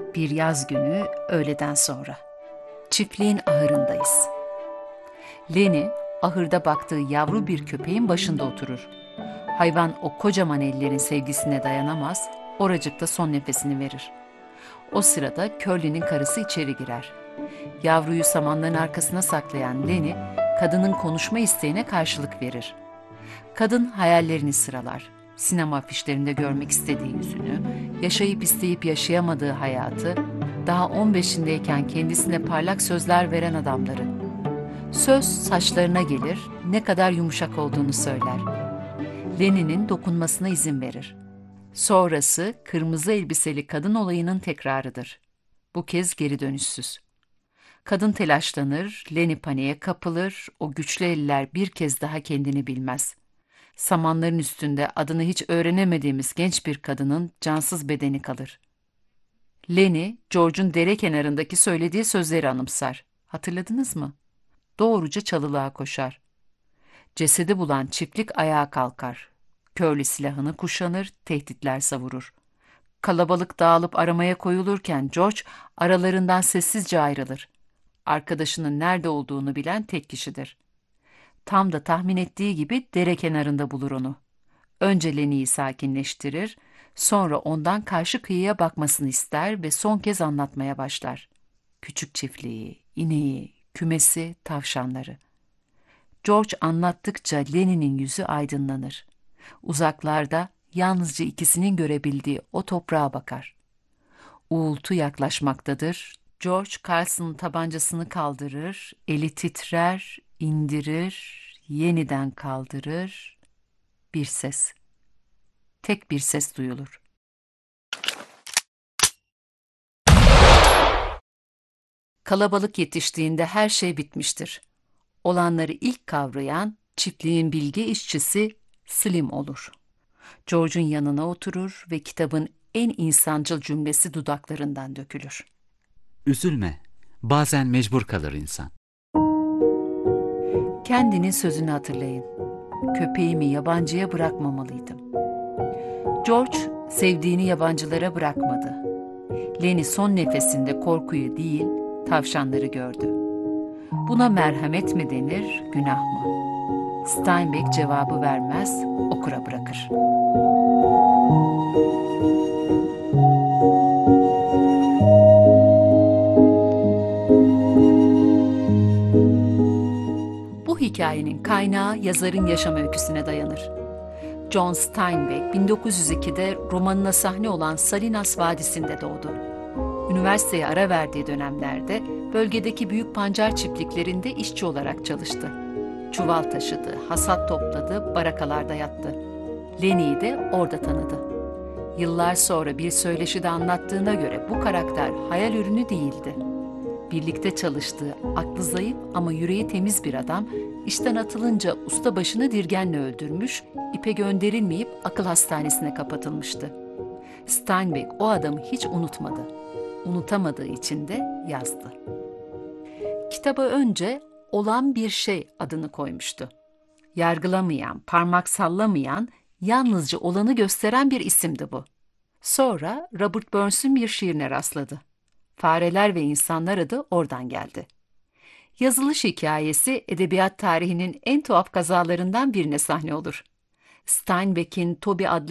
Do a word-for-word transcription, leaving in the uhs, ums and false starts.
Bir yaz günü öğleden sonra. Çiftliğin ahırındayız. Leni, ahırda baktığı yavru bir köpeğin başında oturur. Hayvan o kocaman ellerin sevgisine dayanamaz, oracıkta son nefesini verir. O sırada Curly'nin karısı içeri girer. Yavruyu samanların arkasına saklayan Leni, kadının konuşma isteğine karşılık verir. Kadın hayallerini sıralar. Sinema afişlerinde görmek istediği yüzünü, yaşayıp isteyip yaşayamadığı hayatı, daha on beşindeyken kendisine parlak sözler veren adamları. Söz saçlarına gelir, ne kadar yumuşak olduğunu söyler. Leni'nin dokunmasına izin verir. Sonrası kırmızı elbiseli kadın olayının tekrarıdır. Bu kez geri dönüşsüz. Kadın telaşlanır, Leni paniğe kapılır, o güçlü eller bir kez daha kendini bilmez. Samanların üstünde adını hiç öğrenemediğimiz genç bir kadının cansız bedeni kalır. Leni, George'un dere kenarındaki söylediği sözleri anımsar. Hatırladınız mı? Doğruca çalılığa koşar. Cesedi bulan çiftlik ayağa kalkar. Curly silahını kuşanır, tehditler savurur. Kalabalık dağılıp aramaya koyulurken George aralarından sessizce ayrılır. Arkadaşının nerede olduğunu bilen tek kişidir. Tam da tahmin ettiği gibi dere kenarında bulur onu. Önce Leni'yi sakinleştirir, sonra ondan karşı kıyıya bakmasını ister ve son kez anlatmaya başlar. Küçük çiftliği, ineği, kümesi, tavşanları. George anlattıkça Leni'nin yüzü aydınlanır. Uzaklarda yalnızca ikisinin görebildiği o toprağa bakar. Uğultu yaklaşmaktadır. George Carlson'ın tabancasını kaldırır, eli titrer, indirir, yeniden kaldırır. Bir ses. Tek bir ses duyulur. Kalabalık yetiştiğinde her şey bitmiştir. Olanları ilk kavrayan çiftliğin bilge işçisi Slim olur. George'un yanına oturur ve kitabın en insancıl cümlesi dudaklarından dökülür. Üzülme, bazen mecbur kalır insan. Kendinin sözünü hatırlayın. Köpeğimi yabancıya bırakmamalıydım. George sevdiğini yabancılara bırakmadı. Leni son nefesinde korkuyu değil, tavşanları gördü. Buna merhamet mi denir, günah mı? Steinbeck cevabı vermez, okura bırakır. Bu hikayenin kaynağı yazarın yaşam öyküsüne dayanır. John Steinbeck bin dokuz yüz ikide romanına sahne olan Salinas Vadisi'nde doğdu. Üniversiteye ara verdiği dönemlerde bölgedeki büyük pancar çiftliklerinde işçi olarak çalıştı. Çuval taşıdı, hasat topladı, barakalarda yattı. Leni'yi de orada tanıdı. Yıllar sonra bir söyleşide anlattığına göre bu karakter hayal ürünü değildi. Birlikte çalıştığı, aklı zayıf ama yüreği temiz bir adam, işten atılınca ustabaşını dirgenle öldürmüş, ipe gönderilmeyip akıl hastanesine kapatılmıştı. Steinbeck o adamı hiç unutmadı. Unutamadığı için de yazdı. Kitaba önce "Olan bir şey" adını koymuştu. Yargılamayan, parmak sallamayan, yalnızca olanı gösteren bir isimdi bu. Sonra Robert Burns'ün bir şiirine rastladı. Fareler ve İnsanlar adı oradan geldi. Yazılış hikayesi edebiyat tarihinin en tuhaf kazalarından birine sahne olur. Steinbeck'in Toby adlı